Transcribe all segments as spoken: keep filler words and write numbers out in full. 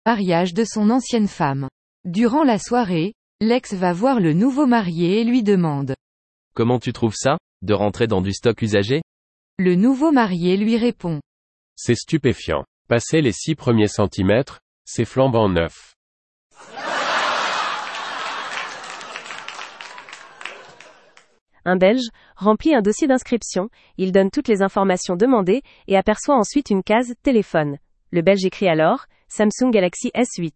mariage de son ancienne femme. Durant la soirée, l'ex va voir le nouveau marié et lui demande. Comment tu trouves ça, de rentrer dans du stock usagé? Le nouveau marié lui répond. C'est stupéfiant. Passer les six premiers centimètres, c'est flambant neuf. Un Belge remplit un dossier d'inscription, il donne toutes les informations demandées et aperçoit ensuite une case « Téléphone ». Le Belge écrit alors « Samsung Galaxy S huit ».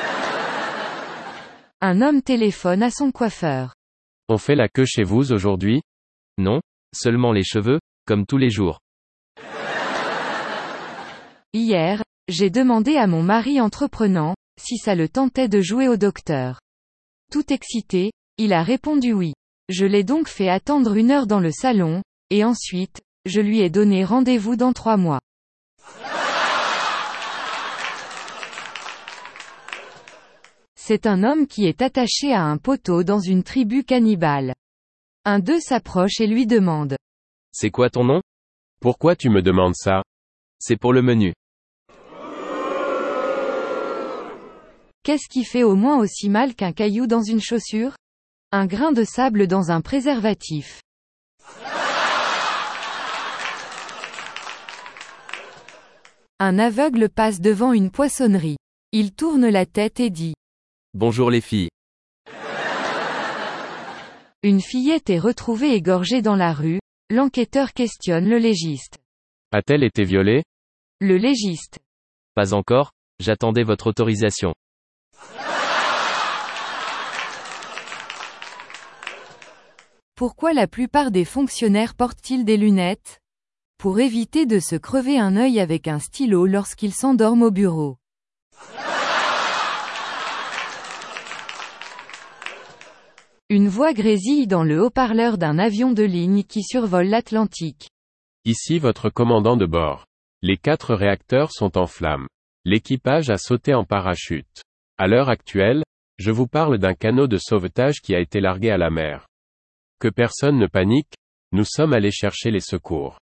Un homme téléphone à son coiffeur. On fait la queue chez vous aujourd'hui? Non, seulement les cheveux, comme tous les jours. Hier, j'ai demandé à mon mari entreprenant, si ça le tentait de jouer au docteur. Tout excité, il a répondu oui. Je l'ai donc fait attendre une heure dans le salon, et ensuite, je lui ai donné rendez-vous dans trois mois. C'est un homme qui est attaché à un poteau dans une tribu cannibale. Un d'eux s'approche et lui demande. C'est quoi ton nom? Pourquoi tu me demandes ça? C'est pour le menu. Qu'est-ce qui fait au moins aussi mal qu'un caillou dans une chaussure? Un grain de sable dans un préservatif. Un aveugle passe devant une poissonnerie. Il tourne la tête et dit. Bonjour les filles. Une fillette est retrouvée égorgée dans la rue. L'enquêteur questionne le légiste. A-t-elle été violée? Le légiste. Pas encore, j'attendais votre autorisation. Pourquoi la plupart des fonctionnaires portent-ils des lunettes? Pour éviter de se crever un œil avec un stylo lorsqu'ils s'endorment au bureau. Une voix grésille dans le haut-parleur d'un avion de ligne qui survole l'Atlantique. Ici votre commandant de bord. Les quatre réacteurs sont en flammes. L'équipage a sauté en parachute. À l'heure actuelle, je vous parle d'un canot de sauvetage qui a été largué à la mer. Que personne ne panique, nous sommes allés chercher les secours.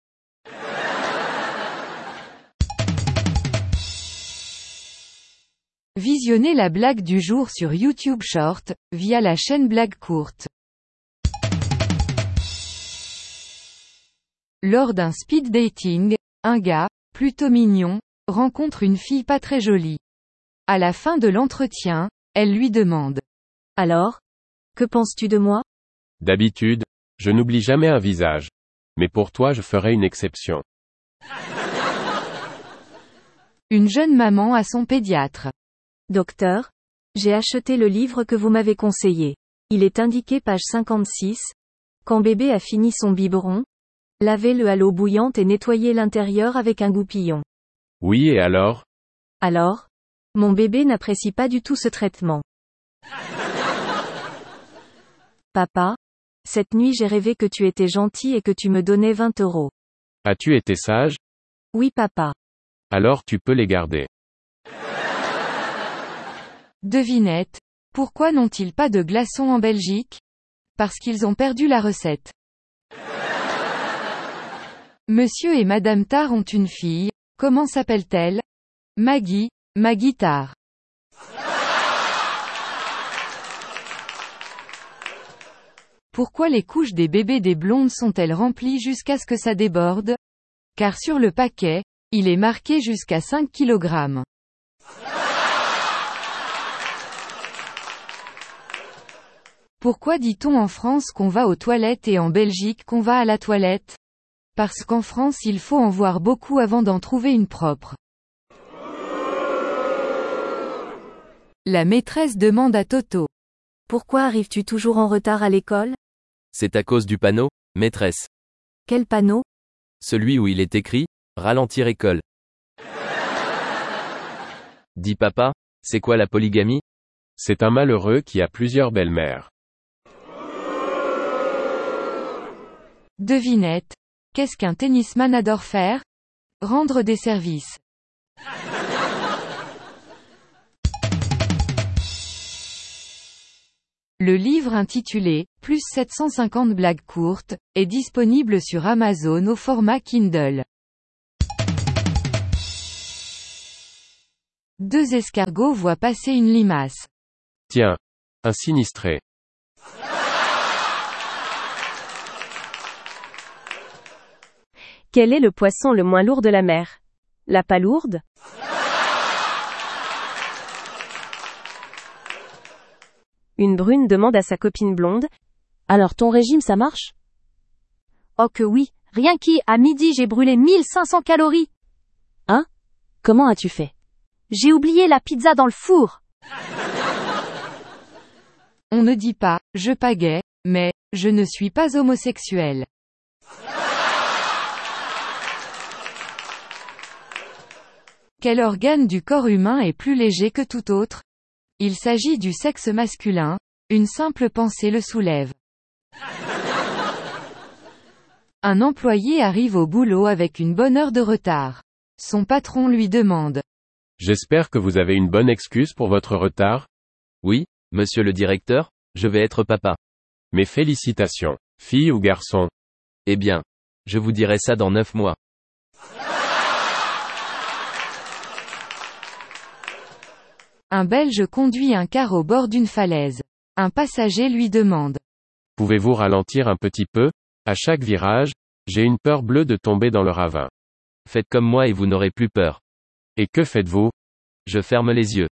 Visionnez la blague du jour sur YouTube Short, via la chaîne Blague Courte. Lors d'un speed dating, un gars, plutôt mignon, rencontre une fille pas très jolie. À la fin de l'entretien, elle lui demande. Alors? Que penses-tu de moi? D'habitude, je n'oublie jamais un visage. Mais pour toi je ferai une exception. Une jeune maman à son pédiatre. Docteur, j'ai acheté le livre que vous m'avez conseillé. Il est indiqué page cinquante-six. Quand bébé a fini son biberon, lavez-le à l'eau bouillante et nettoyez l'intérieur avec un goupillon. Oui et alors? Alors? Mon bébé n'apprécie pas du tout ce traitement. Papa? Cette nuit j'ai rêvé que tu étais gentil et que tu me donnais vingt euros. As-tu été sage? Oui papa. Alors tu peux les garder. Devinette. Pourquoi n'ont-ils pas de glaçons en Belgique? Parce qu'ils ont perdu la recette. Monsieur et Madame Tard ont une fille. Comment s'appelle-t-elle? Maggie, Maggie Tard. Pourquoi les couches des bébés des blondes sont-elles remplies jusqu'à ce que ça déborde? Car sur le paquet, il est marqué jusqu'à cinq kilogrammes. Pourquoi dit-on en France qu'on va aux toilettes et en Belgique qu'on va à la toilette? Parce qu'en France il faut en voir beaucoup avant d'en trouver une propre. La maîtresse demande à Toto. Pourquoi arrives-tu toujours en retard à l'école? C'est à cause du panneau, maîtresse. Quel panneau? Celui où il est écrit, ralentir école. Dis papa, c'est quoi la polygamie? C'est un malheureux qui a plusieurs belles-mères. Devinette. Qu'est-ce qu'un tennisman adore faire? Rendre des services. Le livre intitulé « Plus sept cent cinquante blagues courtes » est disponible sur Amazon au format Kindle. Deux escargots voient passer une limace. Tiens. Un sinistré. Quel est le poisson le moins lourd de la mer? La palourde? Une brune demande à sa copine blonde. Alors ton régime ça marche? Oh que oui, rien qu'à à midi j'ai brûlé mille cinq cents calories. Hein? Comment as-tu fait? J'ai oublié la pizza dans le four. On ne dit pas, je pagaie, mais, je ne suis pas homosexuel. Quel organe du corps humain est plus léger que tout autre? Il s'agit du sexe masculin, une simple pensée le soulève. Un employé arrive au boulot avec une bonne heure de retard. Son patron lui demande. J'espère que vous avez une bonne excuse pour votre retard. Oui, monsieur le directeur, je vais être papa. Mes félicitations, fille ou garçon. Eh bien, je vous dirai ça dans neuf mois. Un Belge conduit un car au bord d'une falaise. Un passager lui demande. Pouvez-vous ralentir un petit peu? À chaque virage, j'ai une peur bleue de tomber dans le ravin. Faites comme moi et vous n'aurez plus peur. Et que faites-vous? Je ferme les yeux.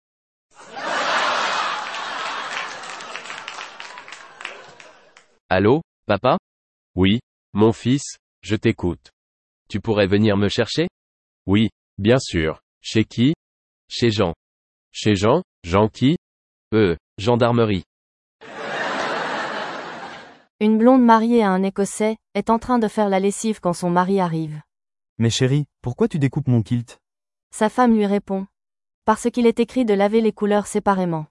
Allô, papa? Oui, mon fils, je t'écoute. Tu pourrais venir me chercher? Oui, bien sûr. Chez qui? Chez Jean. Chez Jean? Jean qui? Euh, gendarmerie. Une blonde mariée à un Écossais, est en train de faire la lessive quand son mari arrive. Mais chérie, pourquoi tu découpes mon kilt? Sa femme lui répond. Parce qu'il est écrit de laver les couleurs séparément.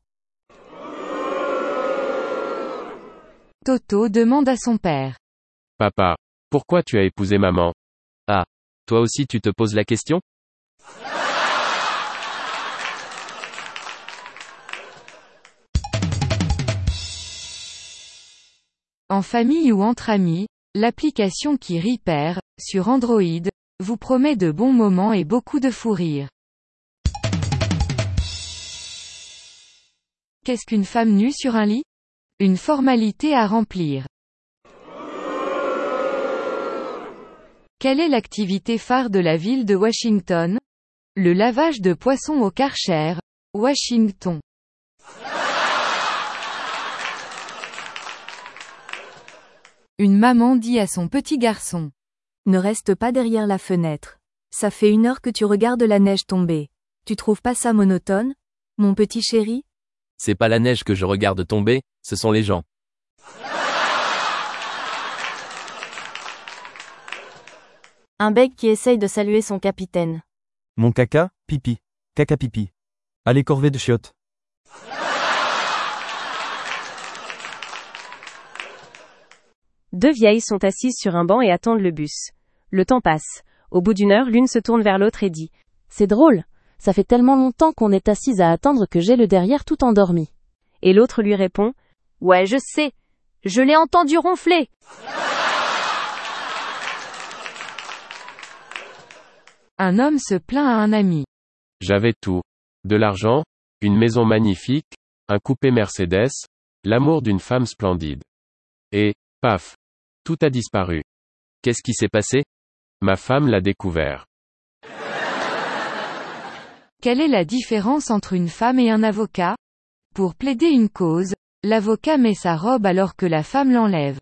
Toto demande à son père. Papa, pourquoi tu as épousé maman? Ah, toi aussi tu te poses la question? En famille ou entre amis, l'application qui rit perd, sur Android, vous promet de bons moments et beaucoup de fou rire. Qu'est-ce qu'une femme nue sur un lit? Une formalité à remplir. Quelle est l'activité phare de la ville de Washington? Le lavage de poissons au Karcher, Washington. Une maman dit à son petit garçon. Ne reste pas derrière la fenêtre. Ça fait une heure que tu regardes la neige tomber. Tu trouves pas ça monotone, mon petit chéri? C'est pas la neige que je regarde tomber, ce sont les gens. Un bègue qui essaye de saluer son capitaine. Mon caca, pipi. Caca pipi. Allez corvée de chiottes. Deux vieilles sont assises sur un banc et attendent le bus. Le temps passe. Au bout d'une heure, l'une se tourne vers l'autre et dit. C'est drôle. Ça fait tellement longtemps qu'on est assise à attendre que j'ai le derrière tout endormi. Et l'autre lui répond. Ouais, je sais. Je l'ai entendu ronfler. Un homme se plaint à un ami. J'avais tout. De l'argent, une maison magnifique, un coupé Mercedes, l'amour d'une femme splendide. Et, paf. Tout a disparu. Qu'est-ce qui s'est passé? Ma femme l'a découvert. Quelle est la différence entre une femme et un avocat? Pour plaider une cause, l'avocat met sa robe alors que la femme l'enlève.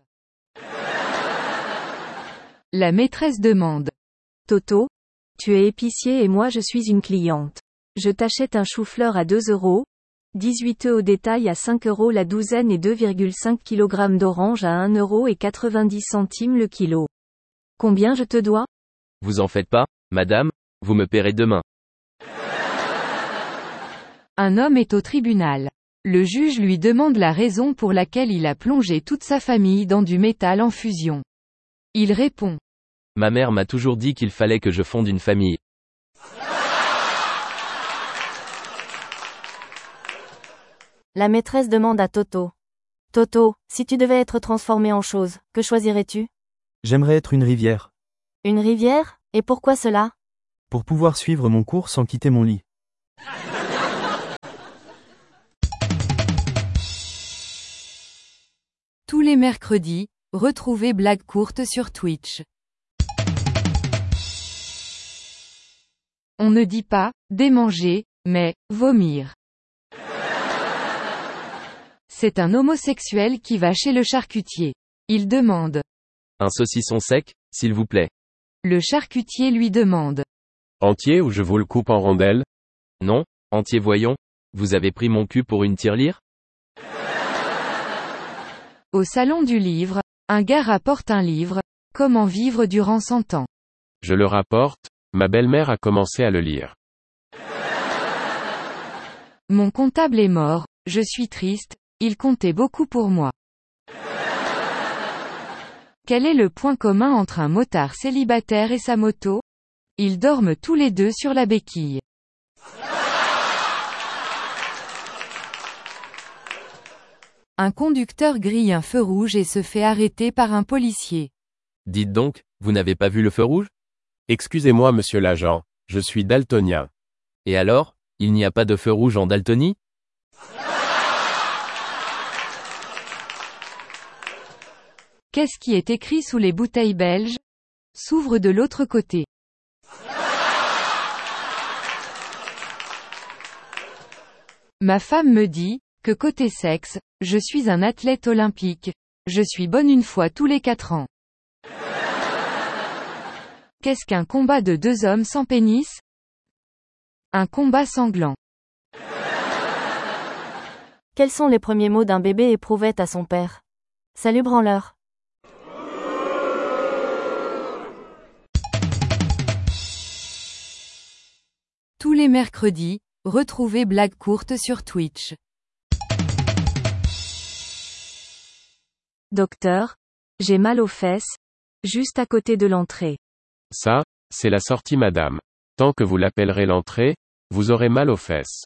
La maîtresse demande. Toto, tu es épicier et moi je suis une cliente. Je t'achète un chou-fleur à deux euros, dix-huit œufs au détail à cinq euros la douzaine et deux virgule cinq kilogrammes d'orange à un euro et quatre-vingt-dix centimes le kilo. Combien je te dois? Vous en faites pas, madame, vous me paierez demain. Un homme est au tribunal. Le juge lui demande la raison pour laquelle il a plongé toute sa famille dans du métal en fusion. Il répond. Ma mère m'a toujours dit qu'il fallait que je fonde une famille. La maîtresse demande à Toto. Toto, si tu devais être transformé en chose, que choisirais-tu? J'aimerais être une rivière. Une rivière? Et pourquoi cela? Pour pouvoir suivre mon cours sans quitter mon lit. Tous les mercredis, retrouvez Blague courte sur Twitch. On ne dit pas « démanger », mais « vomir ». C'est un homosexuel qui va chez le charcutier. Il demande « Un saucisson sec, s'il vous plaît ». Le charcutier lui demande « Entier ou je vous le coupe en rondelles ?»« Non, entier voyons. Vous avez pris mon cul pour une tirelire ?» Au salon du livre, un gars rapporte un livre, « Comment vivre durant cent ans ». Je le rapporte, ma belle-mère a commencé à le lire. Mon comptable est mort, je suis triste, il comptait beaucoup pour moi. Quel est le point commun entre un motard célibataire et sa moto? Ils dorment tous les deux sur la béquille. Un conducteur grille un feu rouge et se fait arrêter par un policier. Dites donc, vous n'avez pas vu le feu rouge? Excusez-moi monsieur l'agent, je suis daltonien. Et alors, il n'y a pas de feu rouge en Daltonie? Qu'est-ce qui est écrit sous les bouteilles belges? S'ouvre de l'autre côté. Ma femme me dit, que côté sexe, je suis un athlète olympique. Je suis bonne une fois tous les quatre ans. Qu'est-ce qu'un combat de deux hommes sans pénis? Un combat sanglant. Quels sont les premiers mots d'un bébé éprouvette à son père? Salut branleur. Tous les mercredis, retrouvez Blague courte sur Twitch. Docteur, j'ai mal aux fesses, juste à côté de l'entrée. Ça, c'est la sortie madame. Tant que vous l'appellerez l'entrée, vous aurez mal aux fesses.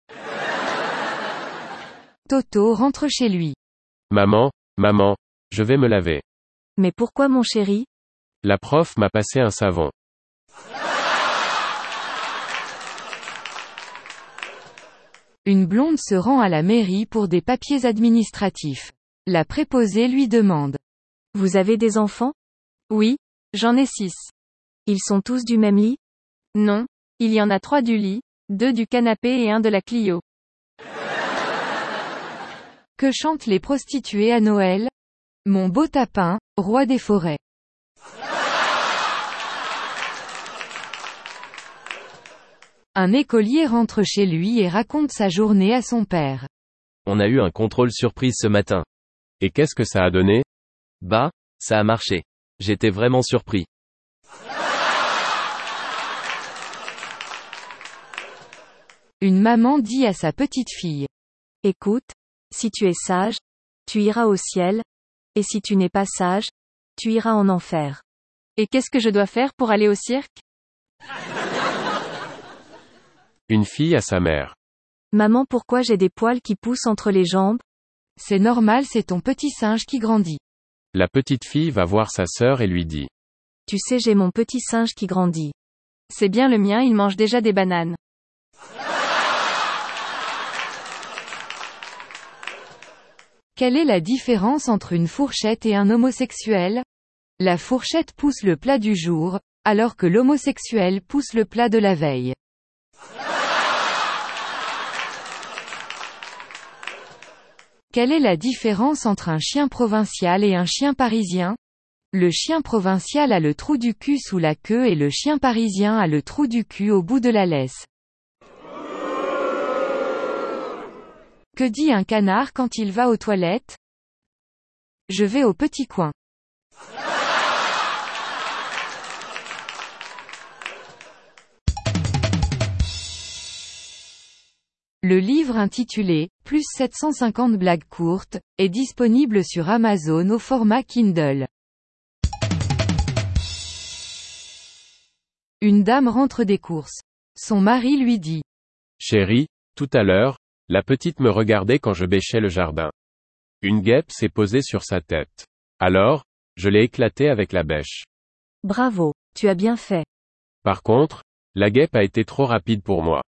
Toto rentre chez lui. Maman, maman, je vais me laver. Mais pourquoi mon chéri? La prof m'a passé un savon. Une blonde se rend à la mairie pour des papiers administratifs. La préposée lui demande. Vous avez des enfants? Oui, j'en ai six. Ils sont tous du même lit? Non, il y en a trois du lit, deux du canapé et un de la Clio. Que chantent les prostituées à Noël? Mon beau tapin, roi des forêts. Un écolier rentre chez lui et raconte sa journée à son père. On a eu un contrôle surprise ce matin. Et qu'est-ce que ça a donné? Bah, ça a marché. J'étais vraiment surpris. Une maman dit à sa petite fille. Écoute, si tu es sage, tu iras au ciel, et si tu n'es pas sage, tu iras en enfer. Et qu'est-ce que je dois faire pour aller au cirque? Une fille à sa mère. Maman, pourquoi j'ai des poils qui poussent entre les jambes? C'est normal, c'est ton petit singe qui grandit. La petite fille va voir sa sœur et lui dit. Tu sais, j'ai mon petit singe qui grandit. C'est bien le mien, il mange déjà des bananes. Quelle est la différence entre une fourchette et un homosexuel? La fourchette pousse le plat du jour, alors que l'homosexuel pousse le plat de la veille. Quelle est la différence entre un chien provincial et un chien parisien? Le chien provincial a le trou du cul sous la queue et le chien parisien a le trou du cul au bout de la laisse. Que dit un canard quand il va aux toilettes? Je vais au petit coin. Le livre intitulé « Plus sept cent cinquante blagues courtes » est disponible sur Amazon au format Kindle. Une dame rentre des courses. Son mari lui dit. Chérie, tout à l'heure, la petite me regardait quand je bêchais le jardin. Une guêpe s'est posée sur sa tête. Alors, je l'ai éclatée avec la bêche. Bravo, tu as bien fait. Par contre, la guêpe a été trop rapide pour moi.